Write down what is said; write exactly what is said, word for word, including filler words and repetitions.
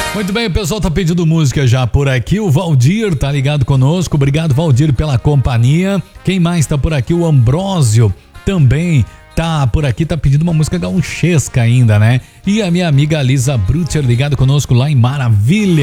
Muito bem, o pessoal tá pedindo música já por aqui. O Valdir tá ligado conosco. Obrigado, Valdir, pela companhia. Quem mais tá por aqui? O Ambrósio também tá por aqui, tá pedindo uma música gauchesca ainda, né? E a minha amiga Lisa Brutcher ligado conosco lá em Maravilha.